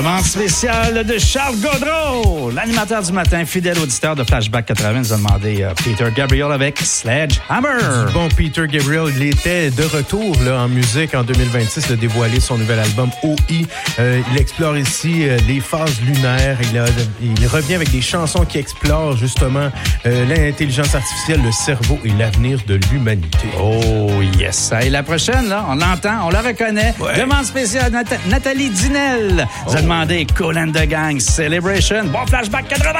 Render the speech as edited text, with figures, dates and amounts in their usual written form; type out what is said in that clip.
Demande spéciale de Charles Gaudreau, l'animateur du matin, fidèle auditeur de Flashback 80, nous a demandé Peter Gabriel avec Sledgehammer. Bon, Peter Gabriel, il était de retour là, en musique en 2026, il a dévoilé son nouvel album OI. Il explore ici les phases lunaires. Il revient avec des chansons qui explorent justement l'intelligence artificielle, le cerveau et l'avenir de l'humanité. Oh yes! Et la prochaine, là, on l'entend, on la reconnaît. Ouais. Demande spéciale Nathalie Dinel. Vous a demandé Cool and the Gang Celebration. Bon Flashback 80!